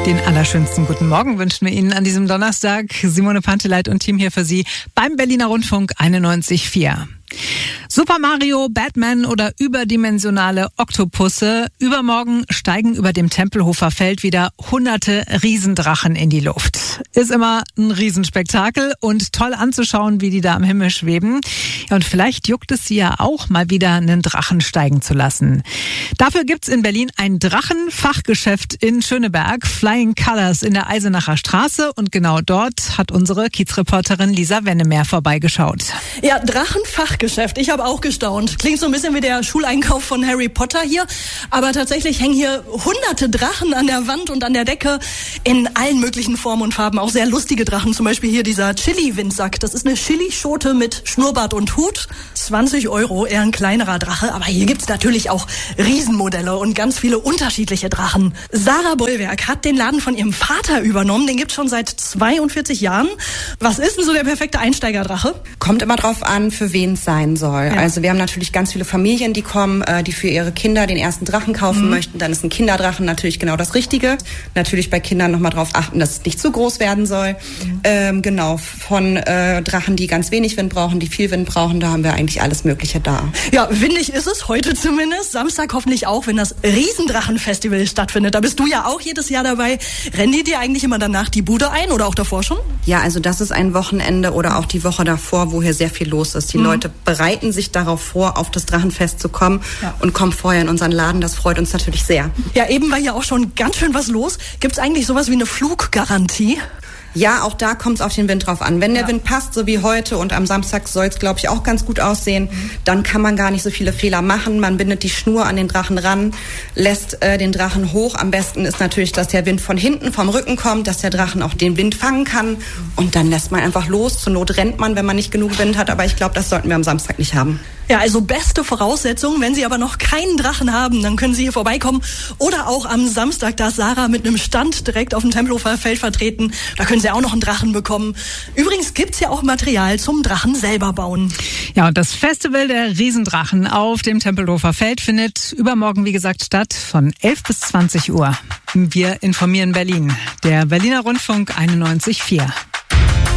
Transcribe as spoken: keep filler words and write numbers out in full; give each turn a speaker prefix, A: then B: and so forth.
A: Den allerschönsten guten Morgen wünschen wir Ihnen an diesem Donnerstag. Simone Panteleit und Team hier für Sie beim Berliner Rundfunk einundneunzig Komma vier. Super Mario, Batman oder überdimensionale Oktopusse. Übermorgen steigen über dem Tempelhofer Feld wieder hunderte Riesendrachen in die Luft. Ist immer ein Riesenspektakel und toll anzuschauen, wie die da am Himmel schweben. Ja, und vielleicht juckt es Sie ja auch, mal wieder einen Drachen steigen zu lassen. Dafür gibt's in Berlin ein Drachenfachgeschäft in Schöneberg, Flying Colors in der Eisenacher Straße. Und genau dort hat unsere Kiezreporterin Lisa Wennemer vorbeigeschaut.
B: Ja, Drachenfachgeschäft. Ich habe auch gestaunt. Klingt so ein bisschen wie der Schuleinkauf von Harry Potter hier. Aber tatsächlich hängen hier hunderte Drachen an der Wand und an der Decke in allen möglichen Formen und Farben. Auch sehr lustige Drachen. Zum Beispiel hier dieser Chili-Windsack. Das ist eine Chilischote mit Schnurrbart und Hut. zwanzig Euro, eher ein kleinerer Drache. Aber hier gibt's natürlich auch Riesenmodelle und ganz viele unterschiedliche Drachen. Sarah Bollwerk hat den Laden von ihrem Vater übernommen. Den gibt's schon seit zweiundvierzig Jahren. Was ist denn so der perfekte Einsteigerdrache?
C: Kommt immer drauf an, für wen es sein soll. Ja. Also wir haben natürlich ganz viele Familien, die kommen, äh, die für ihre Kinder den ersten Drachen kaufen mhm. möchten. Dann ist ein Kinderdrachen natürlich genau das Richtige. Natürlich bei Kindern nochmal drauf achten, dass es nicht zu groß werden soll. Mhm. Ähm, genau, von äh, Drachen, die ganz wenig Wind brauchen, die viel Wind brauchen, da haben wir eigentlich alles Mögliche da.
B: Ja, windig ist es heute zumindest. Samstag hoffentlich auch, wenn das Riesendrachenfestival stattfindet. Da bist du ja auch jedes Jahr dabei. Rennen die dir eigentlich immer danach die Bude ein oder auch davor schon?
C: Ja, also das ist ein Wochenende oder auch die Woche davor, wo hier sehr viel los ist. Die mhm. Leute bereiten sich darauf vor, auf das Drachenfest zu kommen ja. und kommen vorher in unseren Laden. Das freut uns natürlich sehr.
B: Ja, eben war ja auch schon ganz schön was los. Gibt's eigentlich sowas wie eine Fluggarantie?
C: Ja, auch da kommt es auf den Wind drauf an. Wenn der ja. Wind passt, so wie heute und am Samstag soll es, glaube ich, auch ganz gut aussehen, mhm. dann kann man gar nicht so viele Fehler machen. Man bindet die Schnur an den Drachen ran, lässt äh, den Drachen hoch. Am besten ist natürlich, dass der Wind von hinten, vom Rücken kommt, dass der Drachen auch den Wind fangen kann. Und dann lässt man einfach los. Zur Not rennt man, wenn man nicht genug Wind hat. Aber ich glaube, das sollten wir am Samstag nicht haben.
B: Ja, also beste Voraussetzungen. Wenn Sie aber noch keinen Drachen haben, dann können Sie hier vorbeikommen. Oder auch am Samstag, da ist Sarah mit einem Stand direkt auf dem Tempelhofer Feld vertreten. Da können Sie auch noch einen Drachen bekommen. Übrigens gibt's ja auch Material zum Drachen selber bauen.
A: Ja, und das Festival der Riesendrachen auf dem Tempelhofer Feld findet übermorgen, wie gesagt, statt von elf bis zwanzig Uhr. Wir informieren Berlin. Der Berliner Rundfunk einundneunzig Komma vier.